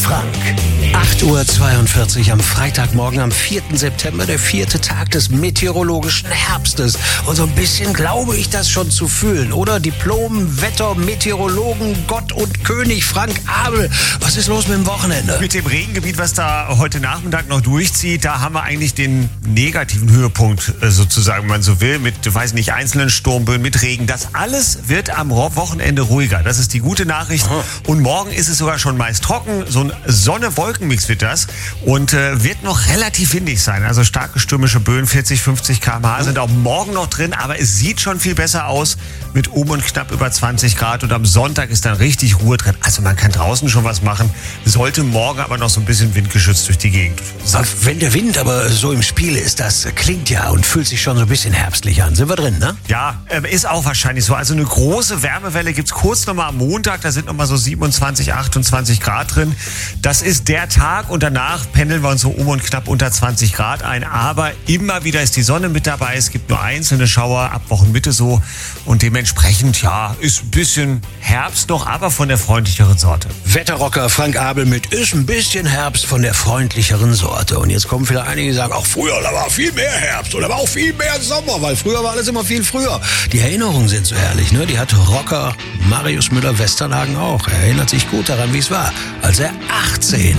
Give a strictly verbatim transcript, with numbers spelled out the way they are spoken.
Frank. acht Uhr zweiundvierzig am Freitagmorgen, am vierten September, der vierte Tag des meteorologischen Herbstes. Und so ein bisschen glaube ich das schon zu fühlen, oder? Diplom-Wetter-Meteorologen, Gott und König Frank Abel. Was ist los mit dem Wochenende? Mit dem Regengebiet, was da heute Nachmittag noch durchzieht, da haben wir eigentlich den negativen Höhepunkt, sozusagen, wenn man so will, mit, weiß nicht, einzelnen Sturmböen, mit Regen. Das alles wird am Wochenende ruhiger. Das ist die gute Nachricht. Aha. Und morgen ist es sogar schon meist trocken. So ein Sonne-Wolken-Mix wird das. Und äh, wird noch relativ windig sein. Also starke stürmische Böen, vierzig, fünfzig Kilometer pro Stunde sind auch morgen noch drin. Aber es sieht schon viel besser aus mit um und knapp über zwanzig Grad. Und am Sonntag ist dann richtig Ruhe drin. Also man kann draußen schon was machen. Sollte morgen aber noch so ein bisschen windgeschützt durch die Gegend. So. Wenn der Wind aber so im Spiel ist, das klingt ja und fühlt sich schon so ein bisschen herbstlich an. Sind wir drin, ne? Ja, äh, ist auch wahrscheinlich so. Also eine große Wärmewelle gibt's kurz nochmal am Montag. Da sind nochmal so siebenundzwanzig, achtundzwanzig Grad drin. Das ist der Tag und danach pendeln wir uns so um und knapp unter zwanzig Grad ein. Aber immer wieder ist die Sonne mit dabei. Es gibt nur einzelne Schauer ab Wochenmitte so. Und dementsprechend, ja, ist ein bisschen Herbst noch, aber von der freundlicheren Sorte. Wetterrocker Frank Abel mit ist ein bisschen Herbst von der freundlicheren Sorte. Und jetzt kommen vielleicht einige, die sagen, auch früher, da war viel mehr Herbst oder war auch viel mehr Sommer, weil früher war alles immer viel früher. Die Erinnerungen sind so herrlich, ne? Die hat Rocker Marius Müller-Westernhagen auch. Er erinnert sich gut daran, wie es war, als er achtzehn